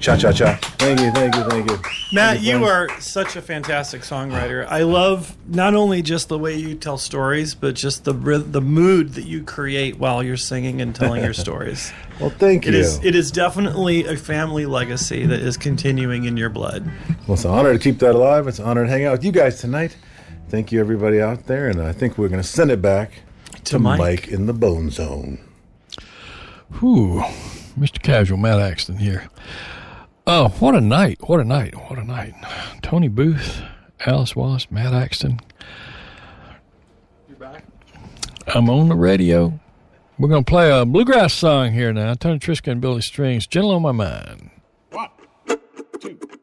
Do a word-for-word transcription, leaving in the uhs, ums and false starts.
Cha-cha-cha. Thank you, thank you, thank you. Matt, you are such a fantastic songwriter. I love not only just the way you tell stories, but just the the mood that you create while you're singing and telling your stories. Well, thank you. It is, it is definitely a family legacy that is continuing in your blood. Well, it's an honor to keep that alive. It's an honor to hang out with you guys tonight. Thank you, everybody out there, and I think we're going to send it back to, to Mike. Mike in the Bone Zone. Whew. Mister Casual, Matt Axton here. Oh, what a night. What a night. What a night. Tony Booth, Alice Wass, Matt Axton. You're back? I'm on the radio. We're going to play a bluegrass song here now. Tony Trischka and Billy Strings, Gentle on My Mind. One, two.